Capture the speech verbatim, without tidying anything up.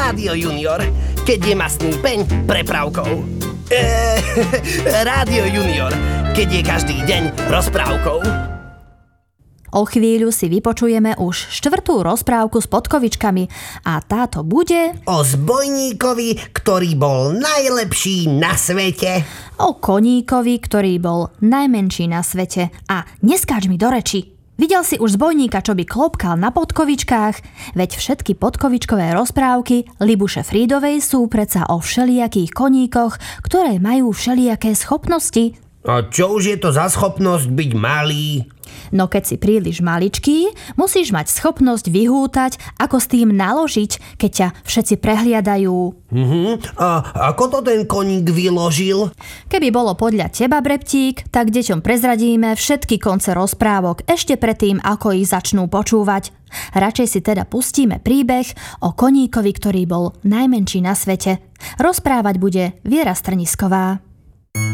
Rádio Junior, keď je mastný peň prepravkou. Eee, Rádio Junior, keď je každý deň rozprávkou. O chvíľu si vypočujeme už štvrtú rozprávku s podkovičkami a táto bude O zbojníkovi, ktorý bol najlepší na svete. O koníkovi, ktorý bol najmenší na svete. A neskáč mi do reči. Videl si už zbojníka, čo by klopkal na podkovičkách? Veď všetky podkovičkové rozprávky Libuše Frídovej sú predsa o všelijakých koníkoch, ktoré majú všelijaké schopnosti. A čo už je to za schopnosť byť malý? No keď si príliš maličký, musíš mať schopnosť vyhútať, ako s tým naložiť, keď ťa všetci prehliadajú. Uh-huh. A ako to ten koník vyložil? Keby bolo podľa teba, Breptík, tak deťom prezradíme všetky konce rozprávok ešte predtým, ako ich začnú počúvať. Radšej si teda pustíme príbeh o koníkovi, ktorý bol najmenší na svete. Rozprávať bude Viera Strnisková.